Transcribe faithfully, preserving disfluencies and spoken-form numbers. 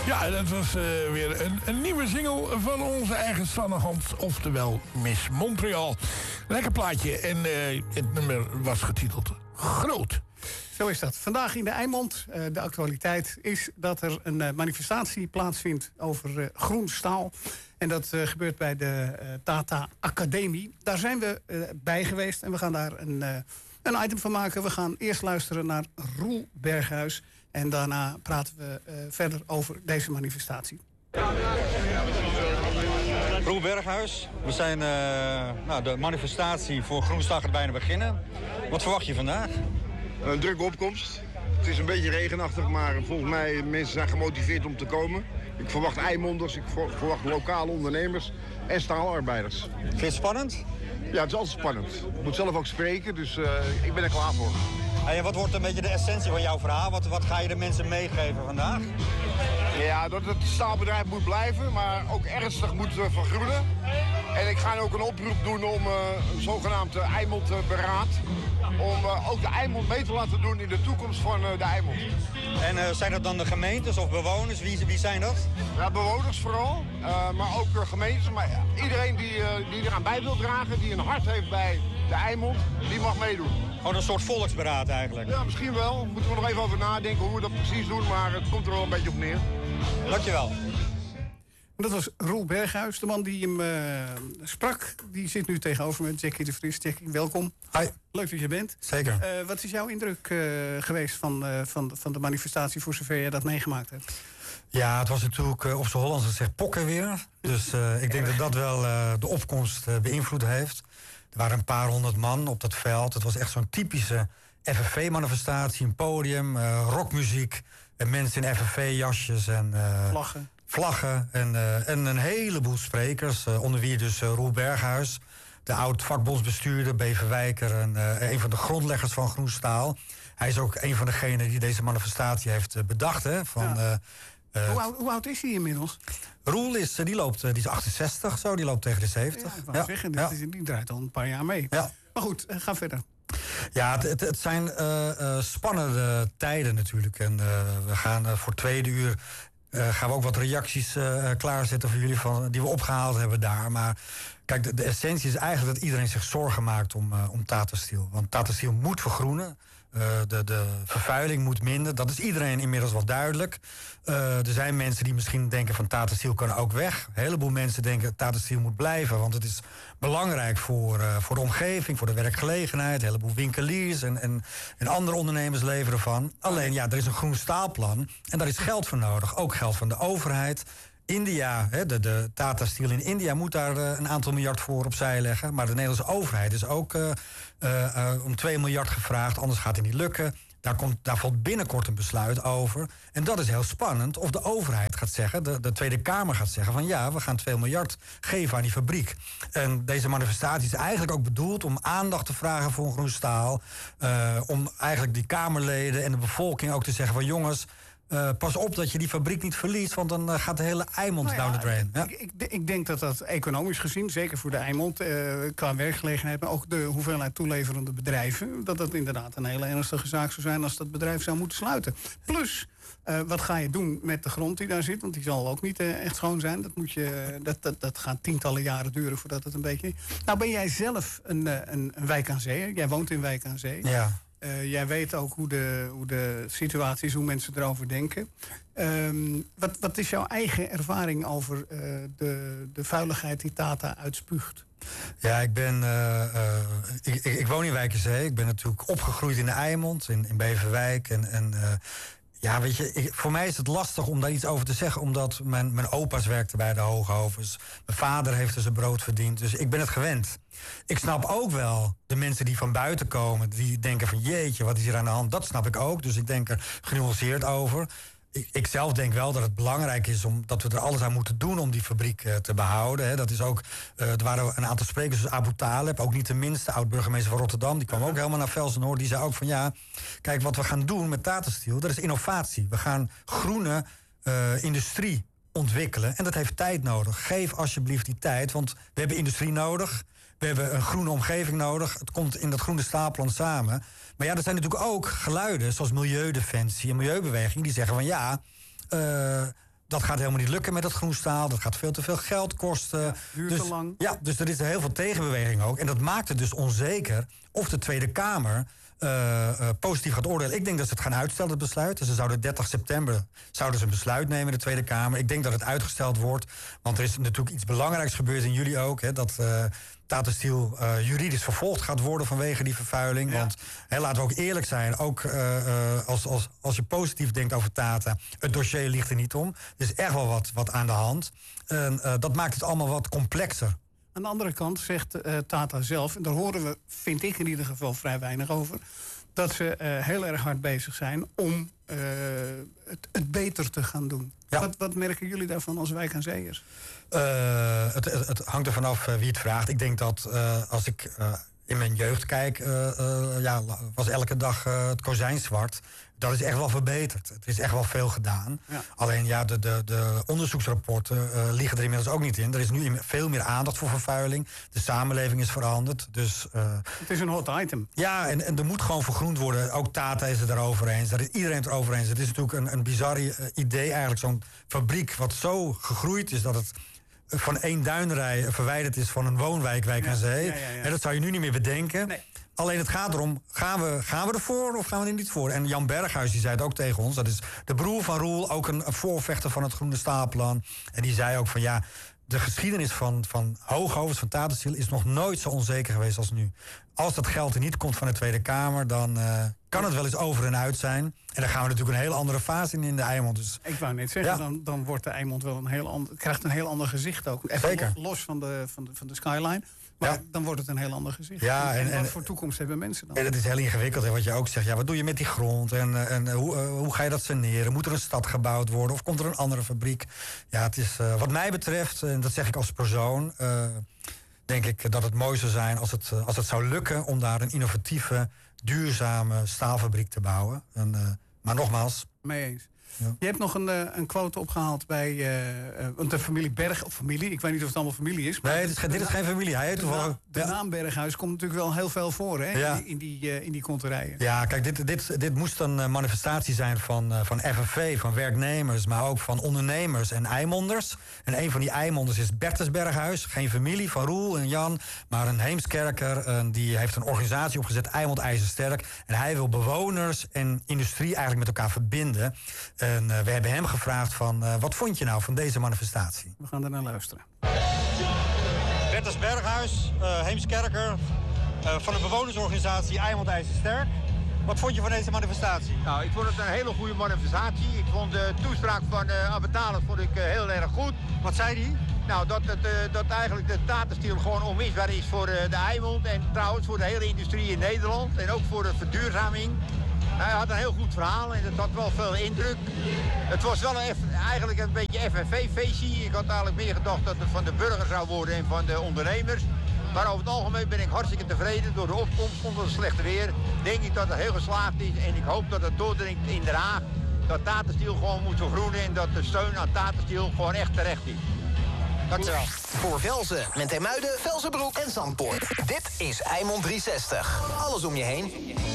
Ja, dat was uh, weer een, een nieuwe single van onze eigen Sanne Hans, oftewel Miss Montreal. Lekker plaatje en uh, het nummer was getiteld Groot. Zo is dat. Vandaag in de Eimond, uh, de actualiteit is dat er een uh, manifestatie plaatsvindt over uh, groen staal. En dat uh, gebeurt bij de uh, Tata Academie. Daar zijn we uh, bij geweest en we gaan daar een, uh, een item van maken. We gaan eerst luisteren naar Roel Berghuis. En daarna praten we uh, verder over deze manifestatie. Roel Berghuis, we zijn uh, nou, de manifestatie voor groen staal gaat bijna beginnen. Wat verwacht je vandaag? Een drukke opkomst. Het is een beetje regenachtig, maar volgens mij mensen zijn gemotiveerd om te komen. Ik verwacht Eimonders, ik verwacht lokale ondernemers en staalarbeiders. Vind je het spannend? Ja, het is altijd spannend. Ik moet zelf ook spreken, dus uh, ik ben er klaar voor. En wat wordt een beetje de essentie van jouw verhaal? Wat, wat ga je de mensen meegeven vandaag? Ja, dat het staalbedrijf moet blijven, maar ook ernstig moet vergroenen. En ik ga ook een oproep doen om uh, een zogenaamd Eimondberaad. Om uh, ook de Eimond mee te laten doen in de toekomst van uh, de Eimond. En uh, zijn dat dan de gemeentes of bewoners? Wie, wie zijn dat? Ja, bewoners vooral, uh, maar ook uh, gemeentes. Maar iedereen die, uh, die eraan bij wil dragen, die een hart heeft bij de Eimond, die mag meedoen. Gewoon een soort volksberaad eigenlijk? Ja, misschien wel. Moeten we nog even over nadenken hoe we dat precies doen, maar het komt er wel een beetje op neer. Dankjewel. Dat was Roel Berghuis, de man die hem uh, sprak. Die zit nu tegenover me, Jackie de Vries. Jackie, welkom. Hi. Leuk dat je bent. Zeker. Uh, wat is jouw indruk uh, geweest van, uh, van, van de manifestatie, voor zover je dat meegemaakt hebt? Ja, het was natuurlijk uh, op z'n Hollands gezegd pokken weer. Dus uh, ik denk dat dat wel uh, de opkomst uh, beïnvloed heeft. Er waren een paar honderd man op dat veld. Het was echt zo'n typische F N V-manifestatie, een podium, uh, rockmuziek, en mensen in F N V-jasjes en uh, vlaggen. Vlaggen en, uh, en een heleboel sprekers, uh, onder wie dus uh, Roel Berghuis, de oud-vakbondsbestuurder, Beverwijker en uh, een van de grondleggers van Groen Staal. Hij is ook een van degenen die deze manifestatie heeft uh, bedacht. Hè, van, ja. uh, uh, hoe, oud, hoe oud is hij inmiddels? Roel is, uh, die loopt, uh, die is achtenzestig, zo, die loopt tegen de zeventig. Ja, ik wou ja. zeggen, dit, ja. die draait al een paar jaar mee. Ja. Maar goed, uh, ga verder. Ja, het, het, het zijn uh, uh, spannende tijden natuurlijk. En uh, we gaan uh, voor tweede uur Uh, gaan we ook wat reacties uh, klaarzetten voor jullie van, die we opgehaald hebben daar. Maar kijk, de, de essentie is eigenlijk dat iedereen zich zorgen maakt om, uh, om Tata Steel. Want Tata Steel moet vergroenen. Uh, de, de vervuiling moet minder. Dat is iedereen inmiddels wel duidelijk. Uh, er zijn mensen die misschien denken van Tata Steel kan ook weg. Een heleboel mensen denken Tata Steel moet blijven. Want het is belangrijk voor, uh, voor de omgeving, voor de werkgelegenheid. Een heleboel winkeliers en, en, en andere ondernemers leveren van. Alleen ja, er is een groen staalplan. En daar is geld voor nodig. Ook geld van de overheid. India, de, de Tata Steel in India moet daar uh, een aantal miljard voor opzij leggen. Maar de Nederlandse overheid is ook uh, uh, uh, om twee miljard gevraagd. Anders gaat het niet lukken. Daar, komt, daar valt binnenkort een besluit over. En dat is heel spannend. Of de overheid gaat zeggen, de, de Tweede Kamer gaat zeggen van ja, we gaan twee miljard geven aan die fabriek. En deze manifestatie is eigenlijk ook bedoeld om aandacht te vragen voor groen staal. Uh, om eigenlijk die Kamerleden en de bevolking ook te zeggen van jongens, Uh, pas op dat je die fabriek niet verliest, want dan uh, gaat de hele Eimond nou ja, down the drain. Ja. Ik, ik, ik denk dat dat economisch gezien, zeker voor de Eimond, uh, qua werkgelegenheid, maar ook de hoeveelheid toeleverende bedrijven, dat dat inderdaad een hele ernstige zaak zou zijn als dat bedrijf zou moeten sluiten. Plus, uh, wat ga je doen met de grond die daar zit? Want die zal ook niet uh, echt schoon zijn. Dat, moet je, dat, dat, dat gaat tientallen jaren duren voordat het een beetje. Nou, ben jij zelf een, een, een wijk aan zee? Jij woont in Wijk aan Zee. Ja. Uh, jij weet ook hoe de, hoe de situatie is, hoe mensen erover denken. Um, wat, wat is jouw eigen ervaring over uh, de, de vuiligheid die Tata uitspuugt? Ja, ik ben. Uh, uh, ik, ik, ik woon in Wijk aan Zee. Ik ben natuurlijk opgegroeid in de Eimond, in, in Beverwijk. En, en uh, ja, weet je, ik, voor mij is het lastig om daar iets over te zeggen, omdat mijn, mijn opa's werkten bij de Hoogovens. Mijn vader heeft er zijn brood verdiend, dus ik ben het gewend. Ik snap ook wel de mensen die van buiten komen, die denken van jeetje, wat is hier aan de hand? Dat snap ik ook, dus ik denk er genuanceerd over. Ik, ik zelf denk wel dat het belangrijk is om, dat we er alles aan moeten doen om die fabriek uh, te behouden. Hè. Dat is ook, uh, er waren een aantal sprekers, dus Abu Taleb, ook niet de minste, oud-burgemeester van Rotterdam, die kwam ook helemaal naar Velsen-Noord. Die zei ook van ja, kijk, wat we gaan doen met Tata Steel, dat is innovatie. We gaan groene uh, industrie ontwikkelen en dat heeft tijd nodig. Geef alsjeblieft die tijd, want we hebben industrie nodig. We hebben een groene omgeving nodig. Het komt in dat groene staalplan samen. Maar ja, er zijn natuurlijk ook geluiden, zoals Milieudefensie en Milieubeweging, die zeggen van ja, uh, dat gaat helemaal niet lukken met het groenstaal. Dat gaat veel te veel geld kosten. Ja, duurt dus, te lang. Ja, dus er is heel veel tegenbeweging ook. En dat maakt het dus onzeker of de Tweede Kamer Uh, uh, positief gaat oordelen. Ik denk dat ze het gaan uitstellen, het besluit. Dus ze zouden dertig september zouden ze een besluit nemen in de Tweede Kamer. Ik denk dat het uitgesteld wordt. Want er is natuurlijk iets belangrijks gebeurd in juli ook. Hè, dat uh, Tata Steel uh, juridisch vervolgd gaat worden vanwege die vervuiling. Ja. Want hè, laten we ook eerlijk zijn. Ook uh, uh, als, als, als je positief denkt over Tata. Het dossier ligt er niet om. Er is echt wel wat, wat aan de hand. En uh, dat maakt het allemaal wat complexer. Aan de andere kant zegt uh, Tata zelf, en daar horen we, vind ik in ieder geval, vrij weinig over, dat ze uh, heel erg hard bezig zijn om uh, het, het beter te gaan doen. Ja. Wat, wat merken jullie daarvan als wijk aan zeeërs? Uh, het, het, het hangt er vanaf uh, wie het vraagt. Ik denk dat uh, als ik uh, in mijn jeugd kijk, uh, uh, ja, was elke dag uh, het kozijn zwart. Dat is echt wel verbeterd. Het is echt wel veel gedaan. Ja. Alleen ja, de, de, de onderzoeksrapporten uh, liggen er inmiddels ook niet in. Er is nu veel meer aandacht voor vervuiling. De samenleving is veranderd. Dus, uh, het is een hot item. Ja, en, en er moet gewoon vergroend worden. Ook Tata is het erover eens. Daar is iedereen het erover eens. Het is natuurlijk een, een bizar uh, idee eigenlijk. Zo'n fabriek wat zo gegroeid is dat het van één duinrij verwijderd is van een woonwijk, Wijk aan Zee. Ja, ja, ja. En dat zou je nu niet meer bedenken. Nee. Alleen het gaat erom, gaan we, gaan we ervoor of gaan we er niet voor? En Jan Berghuis die zei het ook tegen ons. Dat is de broer van Roel, ook een, een voorvechter van het Groene Staalplan. En die zei ook van ja, de geschiedenis van, van Hoogovens, van Tata Steel is nog nooit zo onzeker geweest als nu. Als dat geld er niet komt van de Tweede Kamer, dan uh, kan het wel eens over en uit zijn. En dan gaan we natuurlijk een hele andere fase in in de Eimond. Dus, ik wou net zeggen, ja. dan, dan wordt de Eimond wel een heel ander, krijgt een heel ander gezicht ook. Even Zeker. Los van de, van de, van de skyline. Maar ja. dan wordt het een heel ander gezicht. Ja, en, en, en wat voor toekomst hebben mensen dan? En het is heel ingewikkeld, hè, wat je ook zegt. Ja, wat doe je met die grond? En, en hoe, uh, hoe ga je dat saneren? Moet er een stad gebouwd worden? Of komt er een andere fabriek? Ja, het is uh, wat mij betreft, en dat zeg ik als persoon, Uh, denk ik dat het mooi zou zijn als het, uh, als het zou lukken om daar een innovatieve, duurzame staalfabriek te bouwen. En, uh, maar nogmaals. Mee eens. Ja. Je hebt nog een, uh, een quote opgehaald bij uh, uh, de familie Berg, of familie, ik weet niet of het allemaal familie is. Maar nee, dit is, dit is geen familie. Hij heet de, toevallig, naam, de ja. naam Berghuis komt natuurlijk wel heel veel voor, hè, ja. in, in die, uh, in die konterijen. Ja, kijk, dit, dit, dit moest een manifestatie zijn van, uh, van F N V, van werknemers, maar ook van ondernemers en Eimonders. En een van die Eimonders is Bertus Berghuis, geen familie van Roel en Jan, maar een Heemskerker. Uh, die heeft een organisatie opgezet, Eimond IJzersterk. En hij wil bewoners en industrie eigenlijk met elkaar verbinden. En uh, we hebben hem gevraagd van, uh, wat vond je nou van deze manifestatie? We gaan er naar luisteren. Bertus Berghuis, uh, Heemskerker, uh, van de bewonersorganisatie Eimond IJzersterk. Wat vond je van deze manifestatie? Nou, ik vond het een hele goede manifestatie. Ik vond de toespraak van uh, Abbetalis vond ik uh, heel erg goed. Wat zei hij? Nou, dat, het, uh, dat eigenlijk de Tata Steel gewoon onmisbaar is voor uh, de Eimond. En trouwens voor de hele industrie in Nederland. En ook voor de verduurzaming. Hij had een heel goed verhaal en dat had wel veel indruk. Het was wel een, eigenlijk een beetje F N V-feestje. Ik had eigenlijk meer gedacht dat het van de burger zou worden en van de ondernemers. Maar over het algemeen ben ik hartstikke tevreden. Door de opkomst onder het slechte weer denk ik dat het heel geslaagd is. En ik hoop dat het doordringt in Den Haag. Dat Tata Steel gewoon moet vergroenen en dat de steun aan Tata Steel gewoon echt terecht is. Dankjewel. Voor Velzen, Menthemuiden, Velzenbroek en Zandpoort. Dit is Eimond driehonderdzestig. Alles om je heen.